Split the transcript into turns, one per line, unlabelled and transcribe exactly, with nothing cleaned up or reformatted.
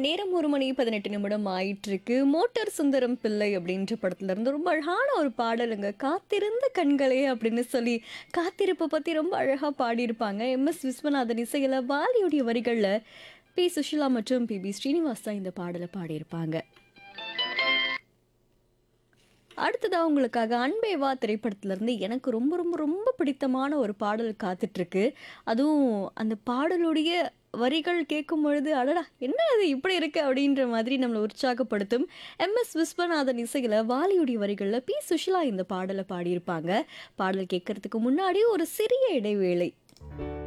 நேரம் ஒரு மணி பதினெட்டு நிமிடம் ஆயிட்டிருக்கு. மோட்டார் சுந்தரம் பிள்ளை அப்படின்ற படத்துல இருந்து ரொம்ப அழகான ஒரு பாடலுங்க. "காத்திருந்த கண்களே" அப்படின்னு சொல்லி காத்திருப்ப பத்தி ரொம்ப அழகா பாடியிருப்பாங்க. எம்.எஸ். விஸ்வநாதன் இசையில வாலியுடைய வரிகள்ல பி. சுஷீலா மற்றும் பி. பி. ஸ்ரீனிவாஸ் தான் இந்த பாடல பாடியிருப்பாங்க. அடுத்ததா உங்களுக்காக "அன்பே வா" திரைப்படத்திலிருந்து எனக்கு ரொம்ப ரொம்ப ரொம்ப பிடித்தமான ஒரு பாடல் காத்துட்ருக்கு. அதுவும் அந்த பாடலுடைய வரிகள் கேட்கும்பொழுது, "அடடா! என்ன இது இப்படி இருக்கு?" அப்படின்ற மாதிரி நம்மள உற்சாகப்படுத்தும். எம்.எஸ். விஸ்வநாதன் இசையில வாலியுடைய வரிகள்ல பி. சுஷீலா இந்த பாடல பாடியிருப்பாங்க. பாடல் கேட்கறதுக்கு முன்னாடி ஒரு சிறிய இடைவேளை.